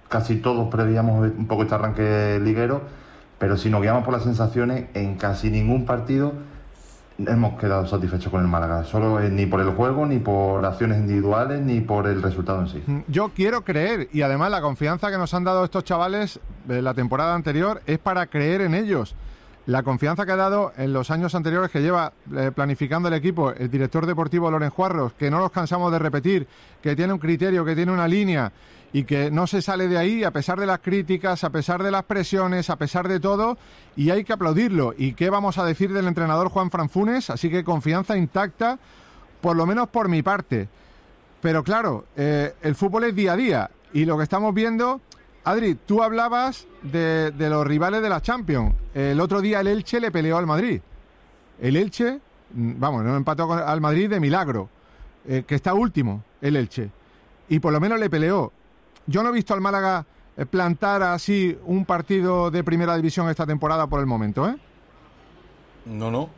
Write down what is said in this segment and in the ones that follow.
casi todos preveíamos un poco este arranque liguero, pero si nos guiamos por las sensaciones, en casi ningún partido hemos quedado satisfechos con el Málaga, solo ni por el juego, ni por acciones individuales, ni por el resultado en sí. Yo quiero creer, y además la confianza que nos han dado estos chavales de la temporada anterior es para creer en ellos. La confianza que ha dado en los años anteriores que lleva planificando el equipo el director deportivo Loren Juarros, que no nos cansamos de repetir, que tiene un criterio, que tiene una línea y que no se sale de ahí a pesar de las críticas, a pesar de las presiones, a pesar de todo, y hay que aplaudirlo. ¿Y qué vamos a decir del entrenador Juan Fran Funes? Así que confianza intacta, por lo menos por mi parte. Pero claro, el fútbol es día a día y lo que estamos viendo... Adri, tú hablabas de los rivales de la Champions. El otro día el Elche le peleó al Madrid. El Elche, vamos, no empató al Madrid de milagro, que está último, el Elche. Y por lo menos le peleó. Yo no he visto al Málaga plantar así un partido de primera división esta temporada por el momento, ¿eh? No.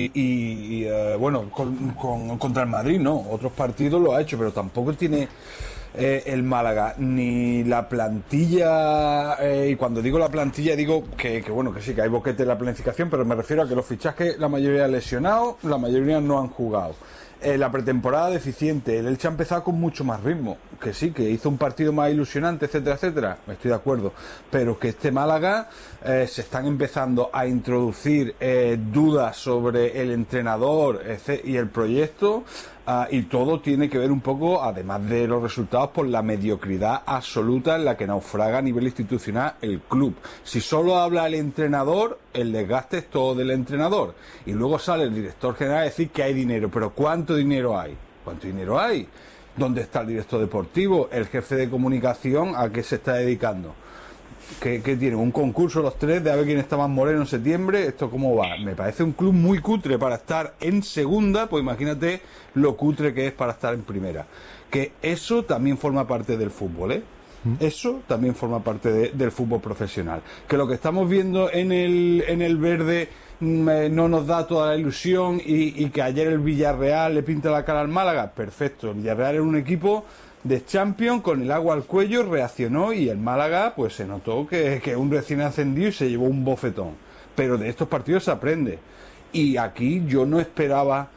Bueno, contra el Madrid no. Otros partidos lo ha hecho, pero tampoco tiene... el Málaga ni la plantilla, y cuando digo la plantilla digo que bueno, que sí, que hay boquete en la planificación, pero me refiero a que los fichajes, la mayoría lesionados, la mayoría no han jugado. La pretemporada deficiente, el Elche ha empezado con mucho más ritmo, que sí, que hizo un partido más ilusionante, etcétera, etcétera, estoy de acuerdo, pero que este Málaga se están empezando a introducir dudas sobre el entrenador y el proyecto, y todo tiene que ver un poco, además de los resultados, por la mediocridad absoluta en la que naufraga a nivel institucional el club. Si solo habla el entrenador, el desgaste es todo del entrenador, y luego sale el director general a decir que hay dinero, pero ¿cuánto dinero hay? ¿Cuánto dinero hay? ¿Dónde está el director deportivo? ¿El jefe de comunicación a qué se está dedicando? ¿Qué tienen? ¿Un concurso los tres de a ver quién está más moreno en septiembre? ¿Esto cómo va? Me parece un club muy cutre para estar en segunda, pues imagínate lo cutre que es para estar en primera. Que eso también forma parte del fútbol, ¿eh? Eso también forma parte del fútbol profesional. Que lo que estamos viendo en el verde no nos da toda la ilusión y que ayer el Villarreal le pinta la cara al Málaga, perfecto. El Villarreal era un equipo de Champions con el agua al cuello, reaccionó, y el Málaga pues se notó que un recién ascendido y se llevó un bofetón. Pero de estos partidos se aprende, y aquí yo no esperaba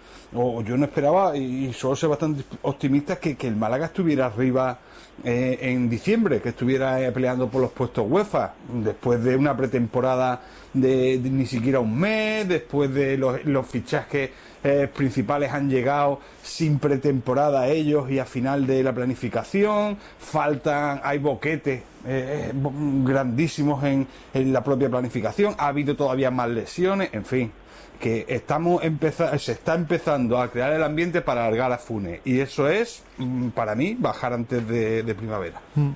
y suelo ser bastante optimista que el Málaga estuviera arriba en diciembre, que estuviera peleando por los puestos UEFA después de una pretemporada de ni siquiera un mes, después de los fichajes principales han llegado sin pretemporada ellos y a final de la planificación, hay boquetes grandísimos en la propia planificación, ha habido todavía más lesiones, en fin, que se está empezando a crear el ambiente para alargar a Funes, y eso es, para mí, bajar antes de primavera.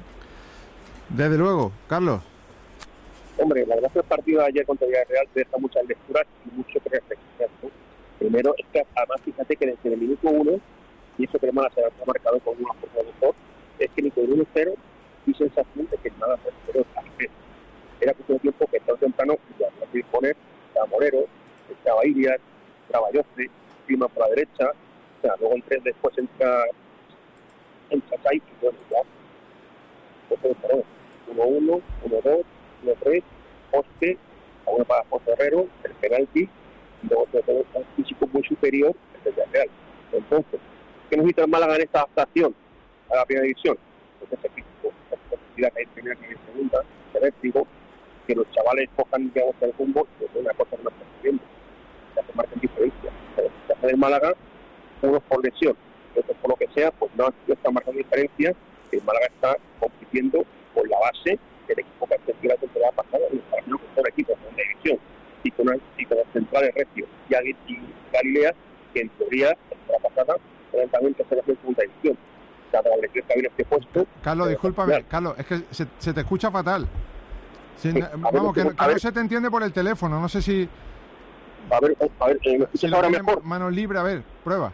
Desde luego, Carlos. Hombre, la verdad es que el partido de ayer contra Villarreal te deja muchas lecturas y mucho que reflexionar, ¿no? Primero, es que además fíjate que desde el minuto 1, y eso que el Málaga se ha marcado con una forma mejor, es que ni con 1-0 y sensación de que nada se esperó al vez. Era cuestión de tiempo que tan temprano ya había que disponer a Morero, estaba Irias, entraba Jofre, Prima por la derecha, o sea, luego después entra Chachay, y bueno, ya, pues 1-1, 1-2, 1-3, poste, a una para José Herrero, el penalti, y luego todo un físico muy superior al Villarreal. Entonces, ¿qué necesita el Málaga en esta adaptación a la primera división? Pues ese físico, la capacidad que hay en primera y en segunda, de vértigo, que los chavales cojan, digamos, el rumbo, que es una cosa que no están viendo, que hace margen diferencia. Pero si se hace en Málaga, unos por lesión, otros por lo que sea, pues no está marcando diferencia, que el Málaga está compitiendo con la base del equipo que ascendió la temporada pasada, y para mí con todo el equipo de la división, y con los centrales Recio y Galilea, que en teoría, la temporada pasada, eran también tercera y segunda división. Cada vez que viene este puesto. Carlos, discúlpame, Carlos, es que se te escucha fatal. Sí, vamos, que no se te entiende por el teléfono, no sé si... A ver, ¿me escuchas ahora mejor? Manos libres, a ver, prueba.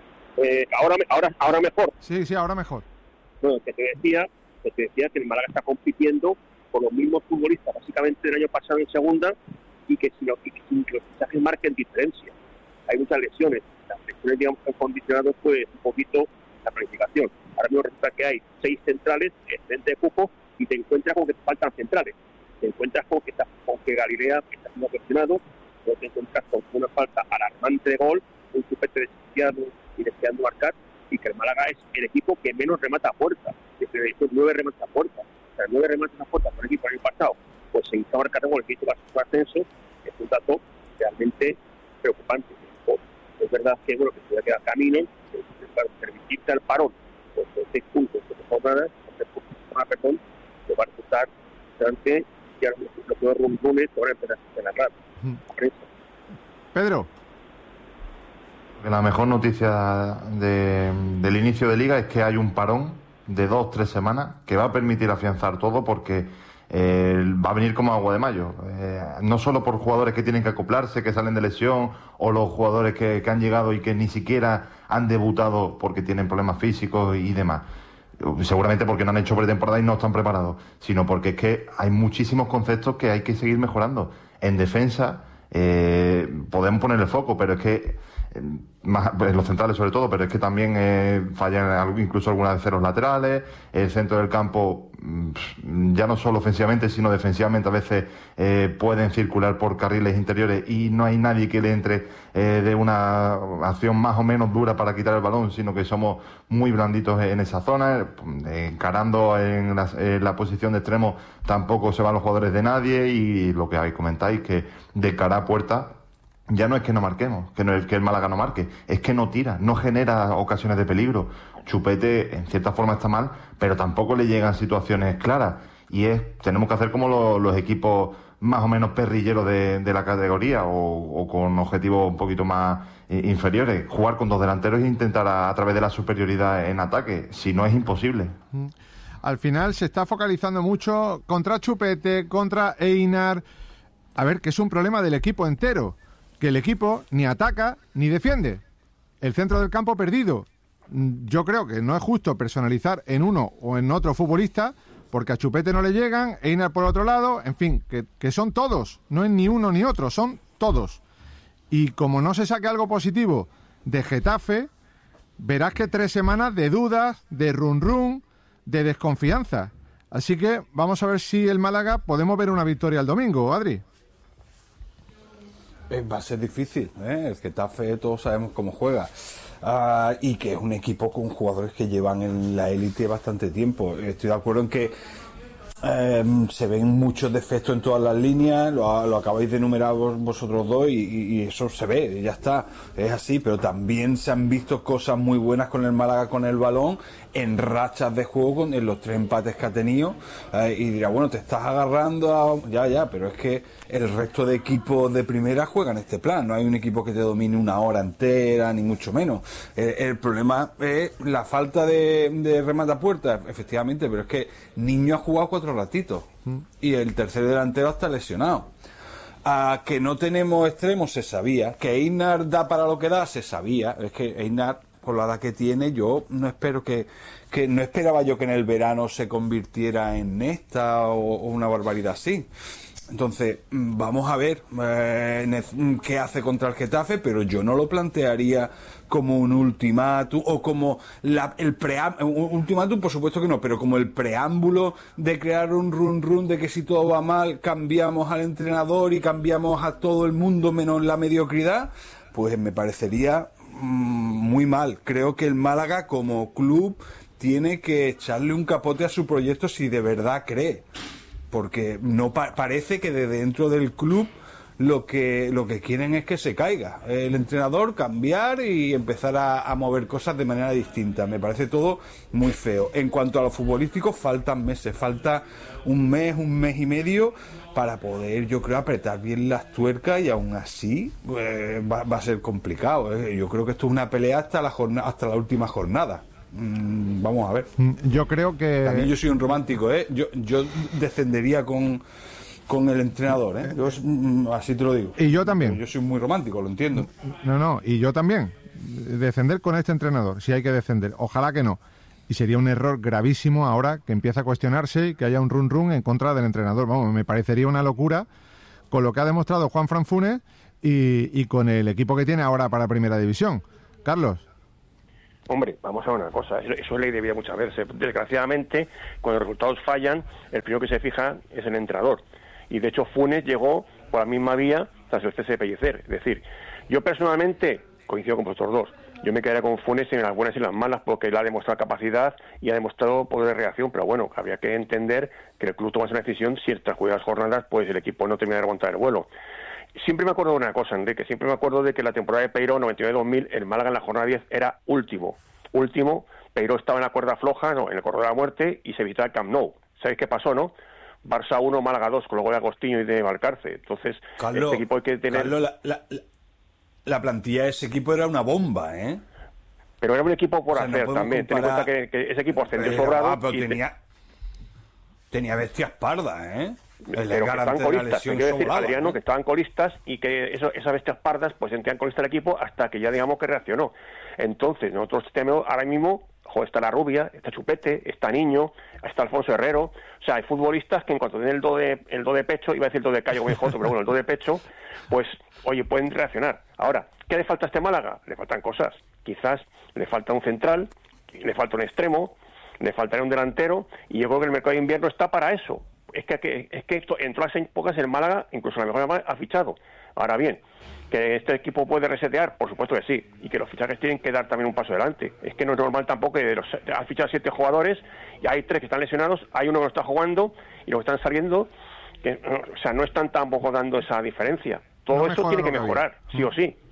Ahora mejor. Sí, ahora mejor. Bueno, que te decía que el Málaga está compitiendo con los mismos futbolistas básicamente del año pasado en segunda, y que sin que los fichajes marquen diferencia. Hay muchas lesiones. Las lesiones, digamos, que han condicionado pues un poquito la planificación. Ahora mismo resulta que hay 6 centrales, excelente de cupo, y te encuentras con que te faltan centrales, te encuentras con que Galilea está siendo cuestionado, o te encuentras con una falta alarmante de gol, un Chupete desquiciado y deseando marcar, y que el Málaga es el equipo que menos remata a puerta, que se hizo 9 remates a puerta, o sea, 9 remates a puerta por el equipo el año pasado, pues se hizo marcar el gol que hizo su ascenso, es un dato realmente preocupante. Es verdad que bueno, que se va a quedar camino, para permitirte al parón, pues 6 puntos, 3 jornadas, 3 puntos más, perdón, que va a resultar bastante, ya los peores rumbones que van a empezar a narrar. Pedro. La mejor noticia del inicio de liga es que hay un parón de 2-3 semanas que va a permitir afianzar todo porque va a venir como agua de mayo. No solo por jugadores que tienen que acoplarse, que salen de lesión, o los jugadores que han llegado y que ni siquiera han debutado porque tienen problemas físicos y demás. Seguramente porque no han hecho pretemporada y no están preparados, sino porque es que hay muchísimos conceptos que hay que seguir mejorando. En defensa podemos poner el foco, pero es que más en los centrales sobre todo, pero es que también fallan incluso algunas de los laterales, el centro del campo ya no solo ofensivamente sino defensivamente a veces pueden circular por carriles interiores y no hay nadie que le entre de una acción más o menos dura para quitar el balón, sino que somos muy blanditos en esa zona, encarando en la posición de extremo tampoco se van los jugadores de nadie, y lo que comentáis que de cara a puerta ya no es que no marquemos, que no es que el Málaga no marque, es que no tira, no genera ocasiones de peligro. Chupete en cierta forma está mal, pero tampoco le llegan situaciones claras, y tenemos que hacer como los equipos más o menos perrilleros de la categoría o con objetivos un poquito más inferiores, jugar con 2 delanteros e intentar a través de la superioridad en ataque, si no es imposible. Al final se está focalizando mucho contra Chupete, contra Einar, a ver, que es un problema del equipo entero, que el equipo ni ataca ni defiende. El centro del campo perdido. Yo creo que no es justo personalizar en uno o en otro futbolista, porque a Chupete no le llegan, Einar por otro lado, en fin, que son todos, no es ni uno ni otro, son todos. Y como no se saque algo positivo de Getafe, verás que 3 semanas de dudas, de run, de desconfianza. Así que vamos a ver si el Málaga podemos ver una victoria el domingo, Adri. Va a ser difícil, el Getafe todos sabemos cómo juega, y que es un equipo con jugadores que llevan en la élite bastante tiempo. Estoy de acuerdo en que se ven muchos defectos en todas las líneas, lo acabáis de enumerar vosotros dos y eso se ve, ya está, es así, pero también se han visto cosas muy buenas con el Málaga con el balón, en rachas de juego, en los 3 empates que ha tenido, y dirá, bueno, te estás agarrando a... Ya, pero es que el resto de equipos de primera juegan este plan, no hay un equipo que te domine una hora entera, ni mucho menos. El problema es la falta de remate a puerta, efectivamente, pero es que Niño ha jugado 4 ratitos y el tercer delantero está lesionado. Que no tenemos extremos se sabía, que Einar da para lo que da se sabía, es que Einar por la edad que tiene, yo no espero que no esperaba yo que en el verano se convirtiera en Nesta o una barbaridad así. Entonces, vamos a ver qué hace contra el Getafe, pero yo no lo plantearía como un ultimátum o como un ultimátum, por supuesto que no, pero como el preámbulo de crear un run de que si todo va mal cambiamos al entrenador y cambiamos a todo el mundo menos la mediocridad, pues me parecería muy mal. Creo que el Málaga como club tiene que echarle un capote a su proyecto si de verdad cree, porque no parece que de dentro del club lo que quieren es que se caiga el entrenador, cambiar y empezar a mover cosas de manera distinta. Me parece todo muy feo. En cuanto a lo futbolístico, faltan meses, falta un mes y medio para poder, yo creo, apretar bien las tuercas, y aún así va a ser complicado. Yo creo que esto es una pelea hasta la última jornada. Vamos a ver. Yo creo que... También yo soy un romántico, yo descendería con el entrenador, Yo, así te lo digo. Y yo también. Yo soy muy romántico, lo entiendo. No, y yo también. Defender con este entrenador, si hay que defender. Ojalá que no. Y sería un error gravísimo ahora que empieza a cuestionarse y que haya un run en contra del entrenador. Vamos, me parecería una locura con lo que ha demostrado Juanfran Funes y con el equipo que tiene ahora para Primera División. Carlos. Hombre, vamos a ver una cosa, eso es ley de vida muchas veces. Desgraciadamente, cuando los resultados fallan, el primero que se fija es el entrenador. Y de hecho Funes llegó por la misma vía tras el cese de Pellicer. Es decir, yo personalmente coincido con vosotros dos. Yo me quedaría con Funes en las buenas y las malas porque él ha demostrado capacidad y ha demostrado poder de reacción, pero bueno, habría que entender que el club toma esa decisión si tras las jornadas pues el equipo no termina de aguantar el vuelo. Siempre me acuerdo de una cosa, Enrique, siempre me acuerdo de que la temporada de Peiró 99-2000, el Málaga en la jornada 10 era último. Peiró estaba en la cuerda floja, en el corredor de la muerte y se evitaba el Camp Nou. ¿Sabéis qué pasó, no? Barça 1, Málaga 2, con luego de Agostinho y de Valcarce. Entonces, Carlos, este equipo hay que tener... Carlos, la plantilla de ese equipo era una bomba, ¿eh? Pero era un equipo por hacer no también. Ten en cuenta que ese equipo ascendió sobrado. Pero tenía bestias pardas, ¿eh? Pero que estaban colistas, quiero decir, Adriano, que estaban colistas y que esas bestias pardas pues sentían colistas el equipo hasta que ya digamos que reaccionó. Entonces, nosotros tenemos ahora mismo, está la Rubia, está Chupete, está Niño, está Alfonso Herrero, o sea, hay futbolistas que en cuanto tienen el do de pecho, iba a decir el do de callo como dijo otro, pero bueno, el do de pecho, pues, oye, pueden reaccionar. Ahora, ¿qué le falta a este Málaga? Le faltan cosas. Quizás le falta un central, le falta un extremo, le faltaría un delantero, y yo creo que el mercado de invierno está para eso. Es que esto, en todas las épocas el Málaga, incluso la mejor manera, ha fichado. Ahora bien, ¿que este equipo puede resetear? Por supuesto que sí, y que los fichajes tienen que dar también un paso adelante. Es que no es normal tampoco que ha fichado 7 jugadores y hay 3 que están lesionados, hay uno que no está jugando y los que están saliendo, o sea, no están tampoco dando esa diferencia. Todo eso tiene que mejorar, sí o sí.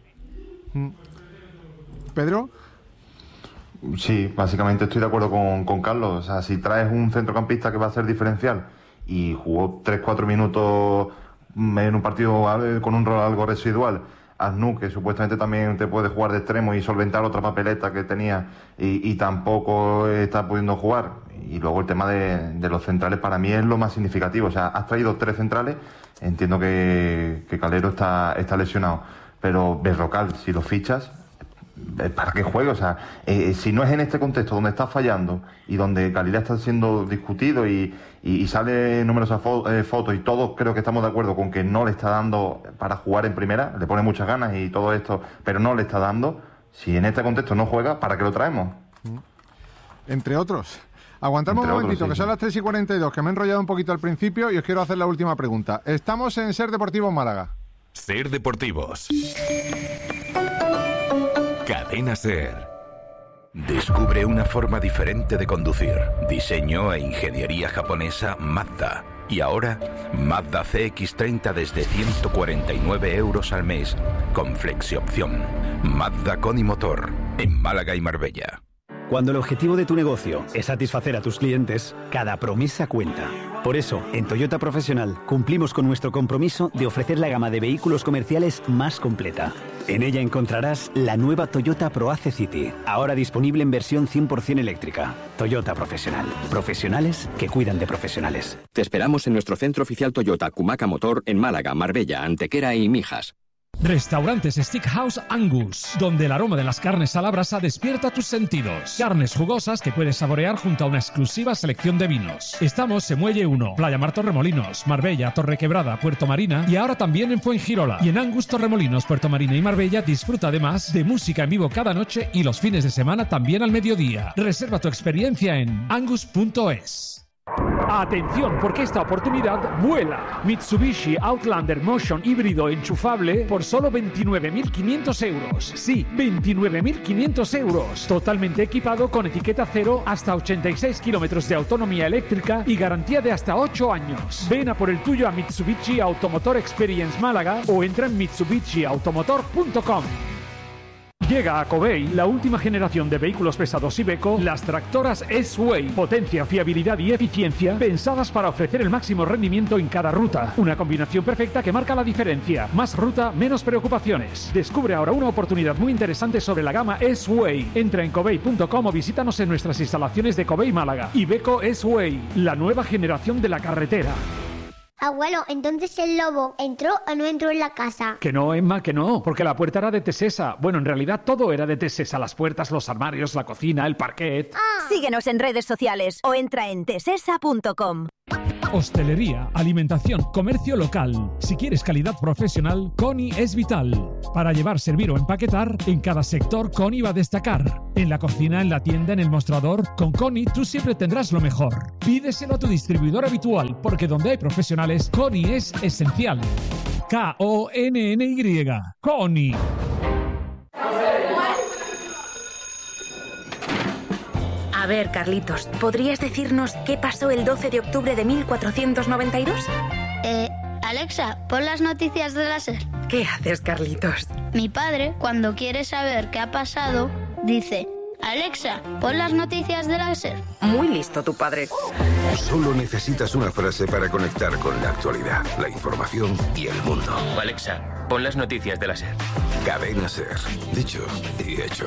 ¿Pedro? Sí, básicamente estoy de acuerdo con Carlos. O sea, si traes un centrocampista que va a ser diferencial y jugó 3-4 minutos en un partido con un rol algo residual, Aznu, que supuestamente también te puede jugar de extremo y solventar otra papeleta que tenía y tampoco está pudiendo jugar. Y luego el tema de los centrales para mí es lo más significativo. O sea, has traído 3 centrales, entiendo que Calero está lesionado, pero Berrocal, si lo fichas, ¿para qué juegue? O sea, si no es en este contexto donde está fallando y donde Calidad está siendo discutido y sale numerosas fotos y todos creo que estamos de acuerdo con que no le está dando para jugar en primera, le pone muchas ganas y todo esto, pero no le está dando, si en este contexto no juega, ¿para qué lo traemos? Entre otros. Aguantadme un momentito, sí, que son las 3:42, que me he enrollado un poquito al principio y os quiero hacer la última pregunta. Estamos en Ser Deportivo Málaga. Ser Deportivos. Cadena Ser. Descubre una forma diferente de conducir. Diseño e ingeniería japonesa Mazda. Y ahora, Mazda CX-30 desde 149 € al mes, con flexiopción. Mazda con y motor, en Málaga y Marbella. Cuando el objetivo de tu negocio es satisfacer a tus clientes, cada promesa cuenta. Por eso, en Toyota Profesional cumplimos con nuestro compromiso de ofrecer la gama de vehículos comerciales más completa. En ella encontrarás la nueva Toyota ProAce City, ahora disponible en versión 100% eléctrica. Toyota Profesional. Profesionales que cuidan de profesionales. Te esperamos en nuestro centro oficial Toyota Cumaca Motor en Málaga, Marbella, Antequera y Mijas. Restaurantes Steakhouse Angus, donde el aroma de las carnes a la brasa despierta tus sentidos. Carnes jugosas que puedes saborear junto a una exclusiva selección de vinos. Estamos en Muelle 1, Playa Mar Torremolinos, Marbella, Torrequebrada, Puerto Marina y ahora también en Fuengirola. Y en Angus Torremolinos, Puerto Marina y Marbella disfruta además de música en vivo cada noche y los fines de semana también al mediodía. Reserva tu experiencia en angus.es. Atención, porque esta oportunidad vuela. Mitsubishi Outlander Motion híbrido enchufable por solo 29.500 euros. Sí, 29.500 euros. Totalmente equipado con etiqueta cero, hasta 86 kilómetros de autonomía eléctrica y garantía de hasta 8 años. Ven a por el tuyo a Mitsubishi Automotor Experience Málaga o entra en mitsubishiautomotor.com. Llega a Covey la última generación de vehículos pesados Iveco, las tractoras S-Way. Potencia, fiabilidad y eficiencia pensadas para ofrecer el máximo rendimiento en cada ruta. Una combinación perfecta que marca la diferencia. Más ruta, menos preocupaciones. Descubre ahora una oportunidad muy interesante sobre la gama S-Way. Entra en covey.com o visítanos en nuestras instalaciones de Covey Málaga. Iveco S-Way, la nueva generación de la carretera. Abuelo, entonces el lobo ¿entró o no entró en la casa? Que no, Emma, que no, porque la puerta era de Tesesa. Bueno, en realidad todo era de Tesesa, las puertas, los armarios, la cocina, el parquet. Síguenos en redes sociales o entra en tesesa.com. Hostelería, alimentación, comercio local. Si quieres calidad profesional, Coni es vital. Para llevar, servir o empaquetar, en cada sector Coni va a destacar. En la cocina, en la tienda, en el mostrador, con Coni tú siempre tendrás lo mejor. Pídeselo a tu distribuidor habitual, porque donde hay profesionales, Coni es esencial. K-O-N-N-Y. Coni. A ver, Carlitos, ¿podrías decirnos qué pasó el 12 de octubre de 1492? Alexa, pon las noticias de la SER. ¿Qué haces, Carlitos? Mi padre, cuando quiere saber qué ha pasado, dice: Alexa, pon las noticias de la SER. Muy listo tu padre. Solo necesitas una frase para conectar con la actualidad, la información y el mundo. Alexa, pon las noticias de la SER. Cadena SER. Dicho y hecho.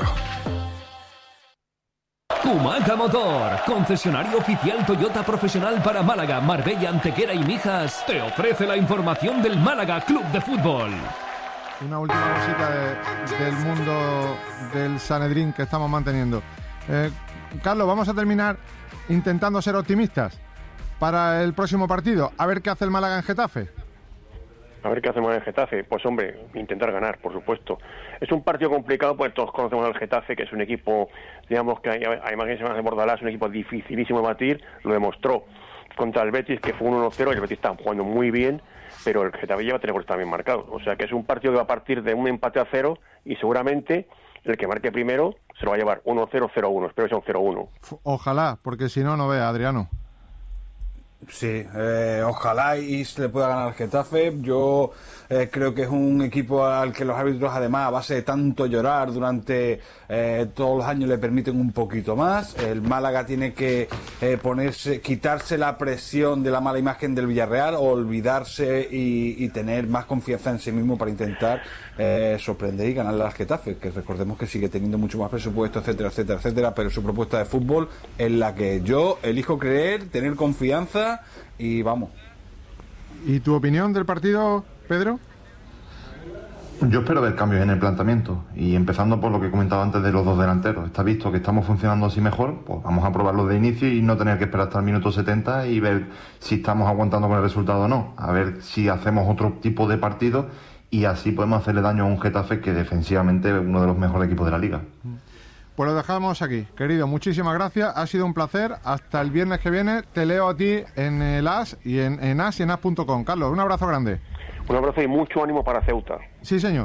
Kumaca Motor, concesionario oficial Toyota profesional para Málaga, Marbella, Antequera y Mijas, te ofrece la información del Málaga Club de Fútbol. Una última cosita del mundo del Sanedrín que estamos manteniendo. Carlos, vamos a terminar intentando ser optimistas para el próximo partido. A ver qué hace el Málaga en Getafe. A ver qué hacemos en Getafe. Pues hombre, intentar ganar, por supuesto. Es un partido complicado, pues todos conocemos al Getafe, que es un equipo, digamos que además que se llama Bordalás, un equipo dificilísimo de batir. Lo demostró contra el Betis, que fue 1-1-0, y el Betis está jugando muy bien, pero el Getafe lleva 3 goles también marcados. O sea que es un partido que va a partir de un empate a 0, y seguramente el que marque primero se lo va a llevar 1-0, 0-1. Espero que sea un 0-1. Ojalá, porque si no, no vea, Adriano. Sí, ojalá y se le pueda ganar al Getafe. Yo creo que es un equipo al que los árbitros, además, a base de tanto llorar durante todos los años, le permiten un poquito más. El Málaga tiene que quitarse la presión de la mala imagen del Villarreal, olvidarse y tener más confianza en sí mismo para intentar sorprender y ganarle al Getafe, que recordemos que sigue teniendo mucho más presupuesto, etcétera, etcétera, etcétera, pero su propuesta de fútbol es la que yo elijo creer, tener confianza y vamos. ¿Y tu opinión del partido, Pedro? Yo espero ver cambios en el planteamiento, y empezando por lo que he comentado antes de los dos delanteros. Está visto que estamos funcionando así mejor, pues vamos a probarlo de inicio y no tener que esperar hasta el minuto 70 y ver si estamos aguantando con el resultado o no. A ver si hacemos otro tipo de partido y así podemos hacerle daño a un Getafe que defensivamente es uno de los mejores equipos de la liga. Pues lo dejamos aquí. Querido, muchísimas gracias. Ha sido un placer. Hasta el viernes que viene. Te leo a ti en el AS y en AS y en AS.com. Carlos, un abrazo grande. Un abrazo y mucho ánimo para Ceuta. Sí, señor.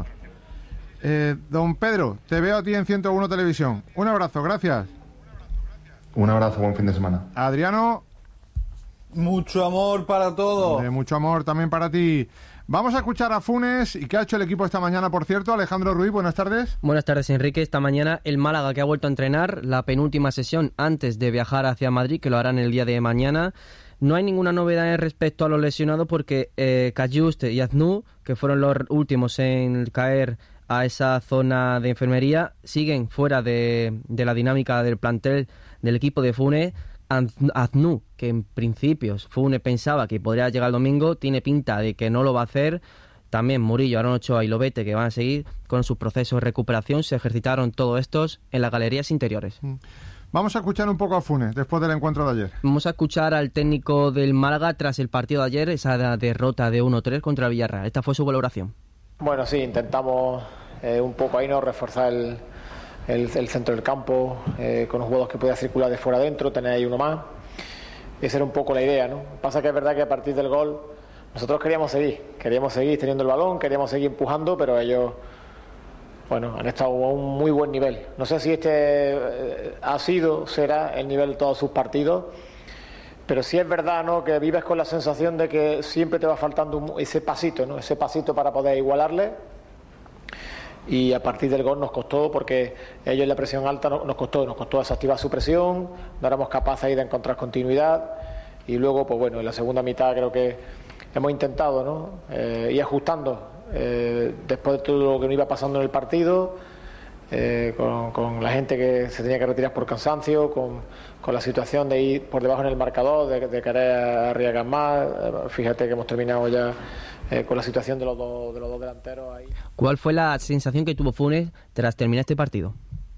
Don Pedro, te veo a ti en 101 Televisión. Un abrazo, gracias. Un abrazo, buen fin de semana. Adriano. Mucho amor para todos. Mucho amor también para ti. Vamos a escuchar a Funes y qué ha hecho el equipo esta mañana, por cierto. Alejandro Ruiz, buenas tardes. Buenas tardes, Enrique. Esta mañana el Málaga, que ha vuelto a entrenar la penúltima sesión antes de viajar hacia Madrid, que lo harán el día de mañana. No hay ninguna novedad respecto a los lesionados porque Cayust y Aznou, que fueron los últimos en caer a esa zona de enfermería, siguen fuera de la dinámica del plantel del equipo de Funes. Aznou, que en principio Funes pensaba que podría llegar el domingo, tiene pinta de que no lo va a hacer. También Murillo, Aaron Ochoa y Lobete, que van a seguir con sus procesos de recuperación. Se ejercitaron todos estos en las galerías interiores. Vamos a escuchar un poco a Funes después del encuentro de ayer. Vamos a escuchar al técnico del Málaga tras el partido de ayer, esa derrota de 1-3 contra el Villarreal. Esta fue su valoración. Bueno, sí, intentamos un poco ahí, ¿no?, reforzar el centro del campo, con los jugadores que podía circular de fuera adentro, tener ahí uno más. Esa era un poco la idea, ¿no? Pasa que es verdad que a partir del gol nosotros queríamos seguir teniendo el balón, queríamos seguir empujando, pero ellos, bueno, han estado a un muy buen nivel. No sé si será el nivel de todos sus partidos, pero sí es verdad, ¿no?, que vives con la sensación de que siempre te va faltando ese pasito, ¿no?, ese pasito para poder igualarle. Y a partir del gol nos costó, porque ellos en la presión alta nos costó desactivar su presión, no éramos capaces ahí de encontrar continuidad, y luego, pues bueno, en la segunda mitad creo que hemos intentado, ¿no?, ir ajustando después de todo lo que nos iba pasando en el partido, con la gente que se tenía que retirar por cansancio, con la situación de ir por debajo en el marcador, de querer arriesgar más. Fíjate que hemos terminado ya con la situación de los dos delanteros ahí. ¿Cuál fue la sensación que tuvo Funes tras terminar este partido?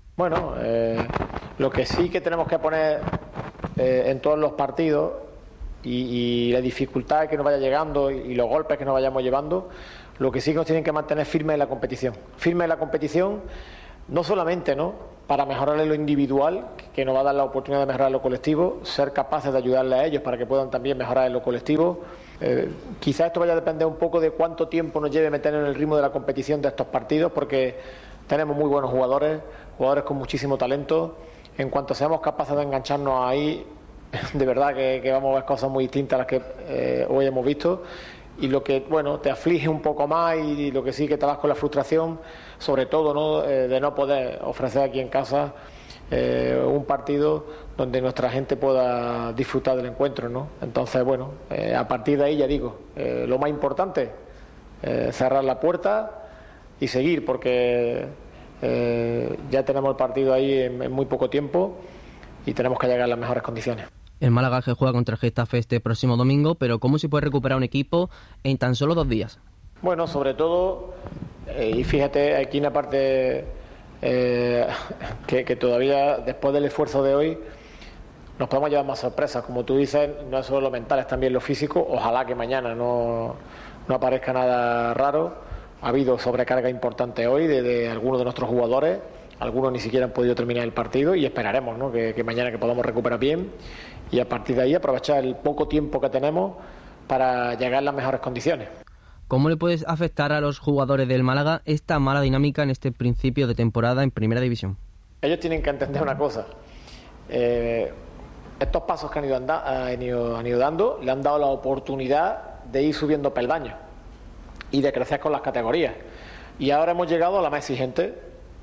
Bueno, lo que sí que tenemos que poner en todos los partidos y la dificultad que nos vaya llegando y los golpes que nos vayamos llevando, lo que sí que nos tienen que mantener firmes en la competición. Firmes en la competición, no solamente, ¿no?, para mejorar en lo individual, que nos va a dar la oportunidad de mejorar en lo colectivo, ser capaces de ayudarle a ellos para que puedan también mejorar en lo colectivo. Quizás esto vaya a depender un poco de cuánto tiempo nos lleve meter en el ritmo de la competición de estos partidos, porque tenemos muy buenos jugadores con muchísimo talento. En cuanto seamos capaces de engancharnos ahí, de verdad que vamos a ver cosas muy distintas a las que hoy hemos visto. Y lo que, bueno, te aflige un poco más y lo que sí que te vas con la frustración, sobre todo, ¿no?, de no poder ofrecer aquí en casa un partido donde nuestra gente pueda disfrutar del encuentro, ¿no? Entonces, bueno, a partir de ahí, ya digo, lo más importante, cerrar la puerta y seguir, porque ya tenemos el partido ahí en muy poco tiempo y tenemos que llegar en las mejores condiciones. El Málaga que juega contra el Getafe este próximo domingo, pero ¿cómo se puede recuperar un equipo en tan solo 2 días? Bueno, sobre todo, y fíjate, aquí una parte que todavía, después del esfuerzo de hoy, nos podemos llevar más sorpresas. Como tú dices, no es solo lo mental, es también lo físico. Ojalá que mañana no aparezca nada raro. Ha habido sobrecarga importante hoy de algunos de nuestros jugadores. Algunos ni siquiera han podido terminar el partido y esperaremos, ¿no?, que mañana que podamos recuperar bien y a partir de ahí aprovechar el poco tiempo que tenemos para llegar en las mejores condiciones. ¿Cómo le puede afectar a los jugadores del Málaga esta mala dinámica en este principio de temporada en Primera División? Ellos tienen que entender una cosa. Estos pasos que han ido dando le han dado la oportunidad de ir subiendo peldaños y de crecer con las categorías. Y ahora hemos llegado a la más exigente.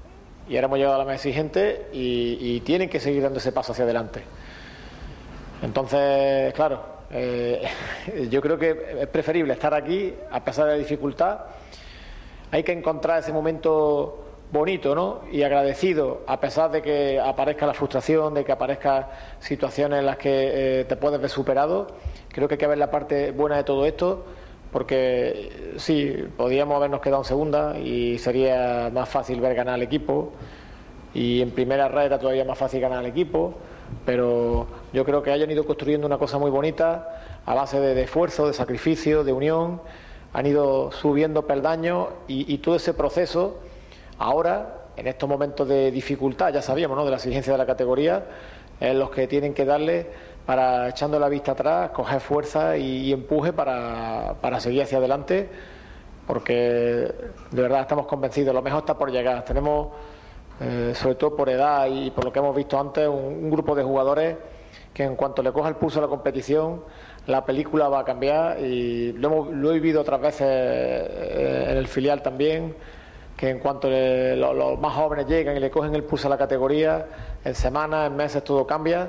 Y tienen que seguir dando ese paso hacia adelante. Entonces, claro, yo creo que es preferible estar aquí a pesar de la dificultad. Hay que encontrar ese momento bonito, ¿no?, y agradecido, a pesar de que aparezca la frustración, de que aparezcan situaciones en las que te puedes ver superado. Creo que hay que ver la parte buena de todo esto, porque sí, podíamos habernos quedado en segunda y sería más fácil ver ganar al equipo, y en primera red era todavía más fácil ganar al equipo, pero yo creo que hayan ido construyendo una cosa muy bonita a base de esfuerzo, de sacrificio, de unión. Han ido subiendo peldaños y todo ese proceso ahora, en estos momentos de dificultad, ya sabíamos, ¿no?, de la exigencia de la categoría, es los que tienen que darle para, echando la vista atrás, coger fuerza y empuje para seguir hacia adelante, porque de verdad estamos convencidos, lo mejor está por llegar. Tenemos, sobre todo por edad y por lo que hemos visto antes, un grupo de jugadores que en cuanto le coja el pulso a la competición, la película va a cambiar, y lo he vivido otras veces en el filial también, que en cuanto los más jóvenes llegan y le cogen el pulso a la categoría, en semanas, en meses todo cambia.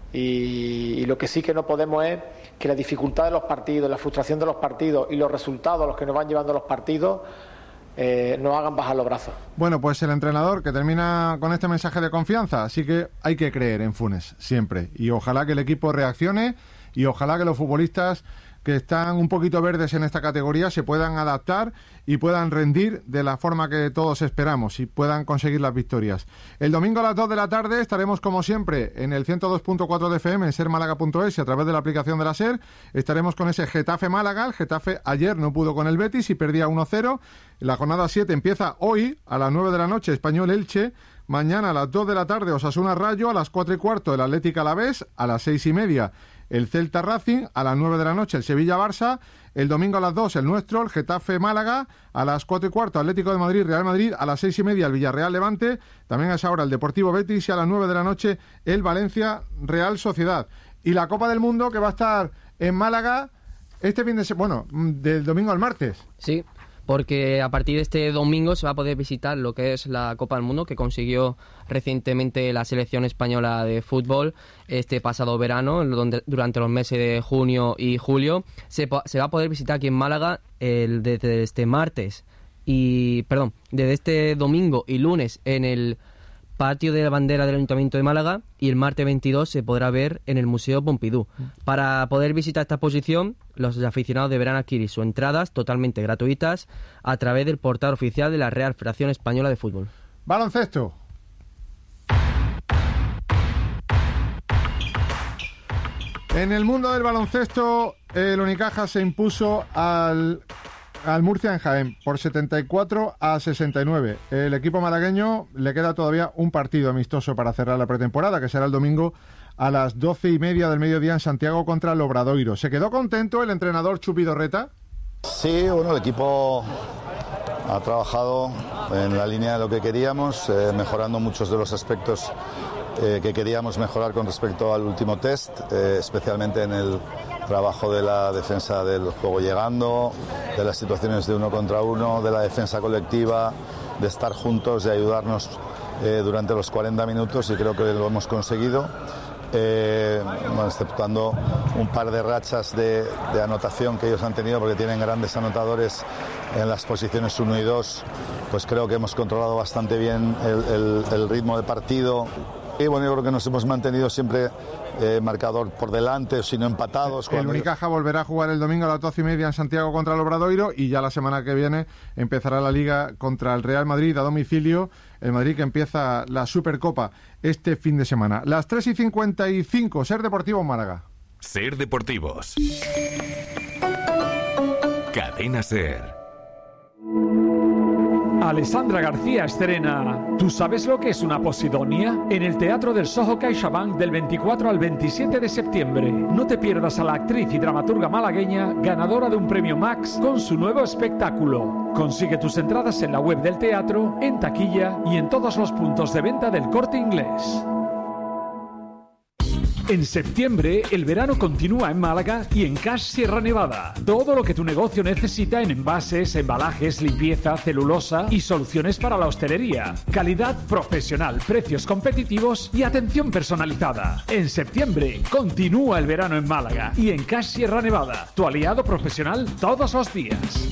Y lo que sí que no podemos es que la dificultad de los partidos, la frustración de los partidos y los resultados a los que nos van llevando los partidos nos hagan bajar los brazos. Bueno, pues el entrenador que termina con este mensaje de confianza, así que hay que creer en Funes siempre, y ojalá que el equipo reaccione y ojalá que los futbolistas que están un poquito verdes en esta categoría se puedan adaptar y puedan rendir de la forma que todos esperamos y puedan conseguir las victorias. El domingo a las 2 de la tarde estaremos como siempre en el 102.4 de FM en sermálaga.es y a través de la aplicación de la SER. Estaremos con ese Getafe Málaga. El Getafe ayer no pudo con el Betis y perdía 1-0. La jornada 7 empieza hoy a las 9 de la noche, Español Elche. Mañana a las 2 de la tarde Osasuna Rayo, a las 4:15 el Atlético Alavés, a las 6:30 el Celta Racing, a las 9 de la noche el Sevilla Barça, el domingo a las 2 el nuestro, el Getafe Málaga, a las 4:15 Atlético de Madrid Real Madrid, a las 6:30 el Villarreal Levante, también a esa hora el Deportivo Betis y a las 9 de la noche el Valencia Real Sociedad. Y la Copa del Mundo que va a estar en Málaga este fin de semana, del domingo al martes. Sí, porque a partir de este domingo se va a poder visitar lo que es la Copa del Mundo que consiguió recientemente la selección española de fútbol este pasado verano, donde durante los meses de junio y julio se va a poder visitar aquí en Málaga desde este desde este domingo y lunes en el patio de la bandera del Ayuntamiento de Málaga, y el martes 22 se podrá ver en el Museo Pompidou. Para poder visitar esta exposición, los aficionados deberán adquirir sus entradas totalmente gratuitas a través del portal oficial de la Real Federación Española de Fútbol. Baloncesto. En el mundo del baloncesto, el Unicaja se impuso al Murcia en Jaén por 74-69. El equipo malagueño le queda todavía un partido amistoso para cerrar la pretemporada, que será el domingo a las 12:30 del mediodía en Santiago contra el Obradoiro. ¿Se quedó contento el entrenador Chupi Dorreta? Sí, bueno, el equipo ha trabajado en la línea de lo que queríamos, mejorando muchos de los aspectos que queríamos mejorar con respecto al último test, especialmente en el trabajo de la defensa del juego llegando, de las situaciones de uno contra uno, de la defensa colectiva, de estar juntos, de ayudarnos durante los 40 minutos, y creo que lo hemos conseguido. Bueno, exceptuando un par de rachas de anotación que ellos han tenido, porque tienen grandes anotadores en las posiciones 1 y 2, pues creo que hemos controlado bastante bien el ritmo de partido. Y bueno, yo creo que nos hemos mantenido siempre marcador por delante, sino empatados. El Unicaja volverá a jugar el domingo a las 12:30 en Santiago contra el Obradoiro, y ya la semana que viene empezará la Liga contra el Real Madrid a domicilio. El Madrid que empieza la Supercopa este fin de semana. Las 3:55, Ser Deportivo Málaga. Ser Deportivos. Cadena Ser. Alessandra García estrena ¿Tú sabes lo que es una posidonia? En el Teatro del Soho CaixaBank del 24 al 27 de septiembre. No te pierdas a la actriz y dramaturga malagueña ganadora de un premio Max con su nuevo espectáculo. Consigue tus entradas en la web del teatro, en taquilla y en todos los puntos de venta del Corte Inglés. En septiembre, el verano continúa en Málaga y en Cash Sierra Nevada. Todo lo que tu negocio necesita en envases, embalajes, limpieza, celulosa y soluciones para la hostelería. Calidad profesional, precios competitivos y atención personalizada. En septiembre, continúa el verano en Málaga y en Cash Sierra Nevada, tu aliado profesional todos los días.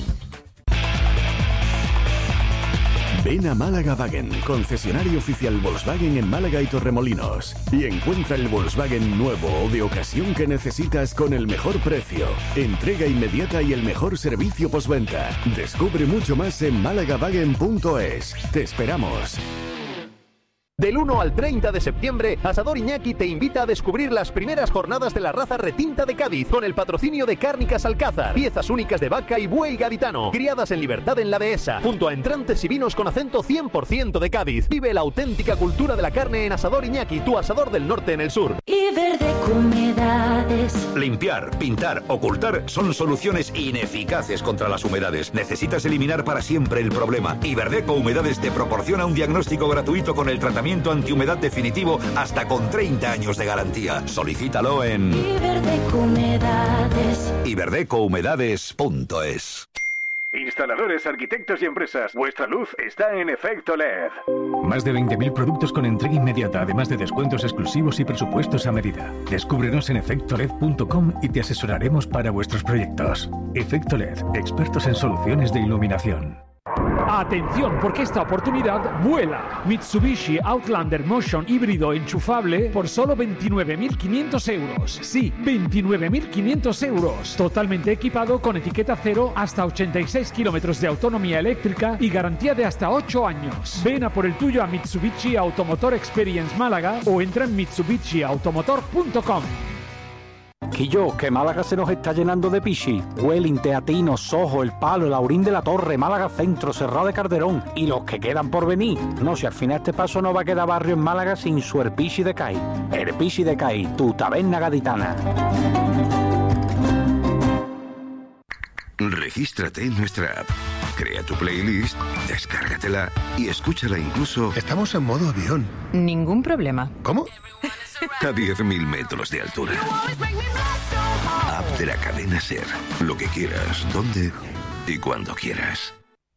Ven a Málaga Wagen, concesionario oficial Volkswagen en Málaga y Torremolinos, y encuentra el Volkswagen nuevo o de ocasión que necesitas con el mejor precio, entrega inmediata y el mejor servicio postventa. Descubre mucho más en malagawagen.es. Te esperamos. Del 1 al 30 de septiembre, Asador Iñaki te invita a descubrir las primeras jornadas de la raza retinta de Cádiz, con el patrocinio de Cárnicas Alcázar, piezas únicas de vaca y buey gaditano, criadas en libertad en la dehesa, junto a entrantes y vinos con acento 100% de Cádiz. Vive la auténtica cultura de la carne en Asador Iñaki, tu asador del norte en el sur. Iberdeco Humedades. Limpiar, pintar, ocultar son soluciones ineficaces contra las humedades. Necesitas eliminar para siempre el problema. Iberdeco Humedades te proporciona un diagnóstico gratuito con el tratamiento antihumedad definitivo hasta con 30 años de garantía. Solicítalo en Iberdeco Humedades. iberdecohumedades.es. Instaladores, arquitectos y empresas, vuestra luz está en Efecto LED. Más de 20.000 productos con entrega inmediata, además de descuentos exclusivos y presupuestos a medida. Descúbrenos en efectoled.com y te asesoraremos para vuestros proyectos. Efecto LED, expertos en soluciones de iluminación. Atención, porque esta oportunidad vuela. Mitsubishi Outlander Motion híbrido enchufable por solo 29.500 euros. Sí, 29.500 euros. Totalmente equipado con etiqueta cero, hasta 86 kilómetros de autonomía eléctrica y garantía de hasta 8 años. Ven a por el tuyo a Mitsubishi Automotor Experience Málaga o entra en mitsubishiautomotor.com. Quillo, que Málaga se nos está llenando de pichi. Welling, Teatino, Sojo, El Palo, el Aurín de la Torre, Málaga Centro, Serrao de Calderón y los que quedan por venir. No, si al final este paso no va a quedar barrio en Málaga sin su Herpichi de Cai. Herpichi de Cai, tu taberna gaditana. Regístrate en nuestra app. Crea tu playlist, descárgatela y escúchala incluso... Estamos en modo avión. Ningún problema. ¿Cómo? A 10.000 metros de altura. App de la cadena Ser. Lo que quieras, donde y cuando quieras.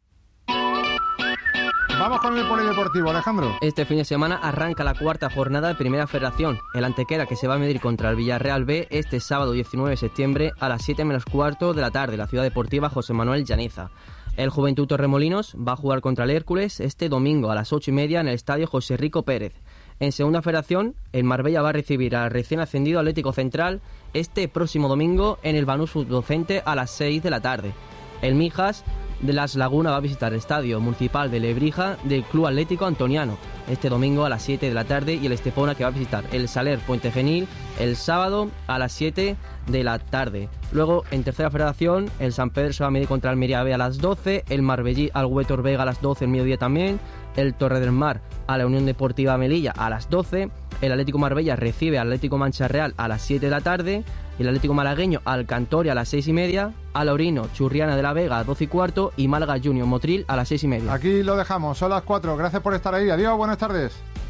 Vamos con el polideportivo, Alejandro. Este fin de semana arranca la cuarta jornada de Primera Federación. El Antequera, que se va a medir contra el Villarreal B este sábado 19 de septiembre a las 7 menos cuarto de la tarde en la Ciudad Deportiva José Manuel Llaneza. El Juventud Torremolinos va a jugar contra el Hércules este domingo a las 8:30 en el Estadio José Rico Pérez. En Segunda Federación, el Marbella va a recibir al recién ascendido Atlético Central este próximo domingo en el Banús Docente a las 6 de la tarde. El Mijas de Las Lagunas va a visitar el Estadio Municipal de Lebrija del Club Atlético Antoniano este domingo a las 7 de la tarde, y el Estepona, que va a visitar el Saler Puente Genil el sábado a las 7 de la tarde. Luego, en tercera federación, el San Pedro se va a medir contra el Almería B a las 12, el Marbellí al Huetor Vega a las 12 el mediodía también, el Torre del Mar a la Unión Deportiva Melilla a las 12, el Atlético Marbella recibe al Atlético Mancha Real a las 7 de la tarde, el Atlético Malagueño al Cantoria a las 6:30, Alaurino Churriana de la Vega a 12:15 y Málaga Junior Motril a las 6:30. Aquí lo dejamos, son las 4. Gracias por estar ahí. Adiós, buenas tardes.